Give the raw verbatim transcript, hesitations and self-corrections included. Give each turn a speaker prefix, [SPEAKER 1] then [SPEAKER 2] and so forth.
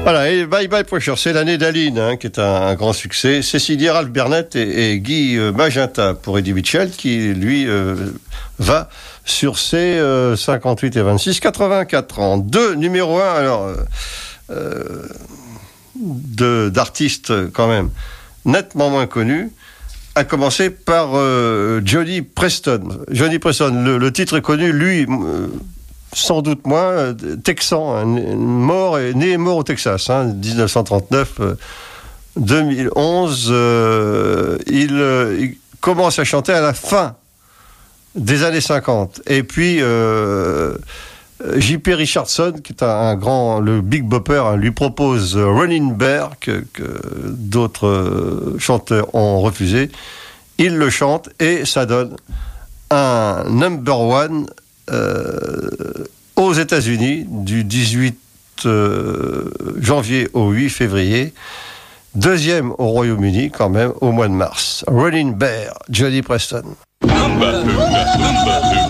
[SPEAKER 1] Voilà, et Bye Bye Pressure, c'est l'année d'Aline, hein, qui est un, un grand succès. Cécilia, Ralph Bernett et, et Guy euh, Magenta pour Eddie Mitchell, qui lui euh, va sur ses euh, cinquante-huit et vingt-six, quatre-vingt-quatre ans. Deux, numéro un, alors, euh, euh, de, d'artistes quand même nettement moins connus, à commencer par euh, Johnny Preston. Johnny Preston, le, le titre est connu, lui... Euh, sans doute moins, euh, texan, hein, mort et né et mort au Texas, hein, dix-neuf cent trente-neuf, euh, deux mille onze. Euh, il, euh, il commence à chanter à la fin des années cinquante. Et puis, euh, J P Richardson, qui est un, un grand, le Big Bopper, hein, lui propose Running Bear, que, que d'autres euh, chanteurs ont refusé. Il le chante et ça donne un number one Euh, aux États-Unis du dix-huit euh, janvier au huit février, deuxième au Royaume-Uni quand même au mois de mars. Running Bear, Johnny Preston.